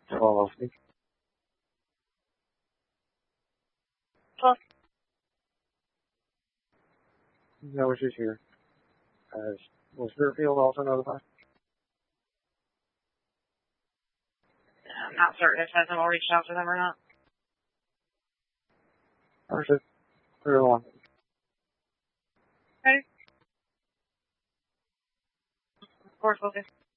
12. No issues here. Was Fairfield also notified? I'm not certain if Sentinel reached out to them or not. Understood. Clear one. Ready? Of course, we'll do.